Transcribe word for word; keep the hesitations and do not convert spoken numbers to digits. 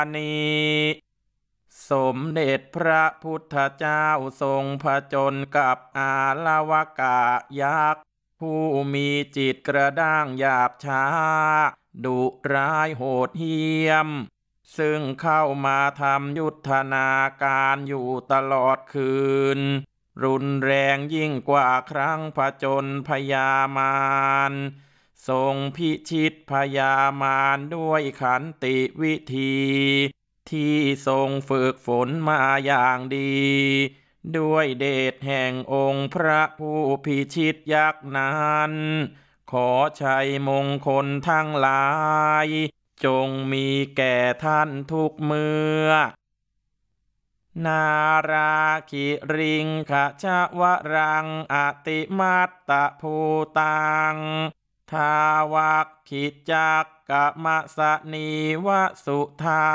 นี้สมเด็จพระพุทธเจ้าทรงผจญกับอาลวกะยักษ์ผู้มีจิตกระด้างหยาบช้าดุร้ายโหดเหี้ยมซึ่งเข้ามาทำยุทธนาการอยู่ตลอดคืนรุนแรงยิ่งกว่าครั้งผจญพยามารทรงพิชิตพยามารด้วยขันติวิธีที่ทรงฝึกฝนมาอย่างดีด้วยเดชแห่งองค์พระผู้พิชิตยักษ์นั้นขอชัยมงคลทั้งหลายจงมีแก่ท่านทุกเมื่อนาราคิริงขชวรังอติมัตตภูตังทาวักขิจักกะมะสะนีวสุธา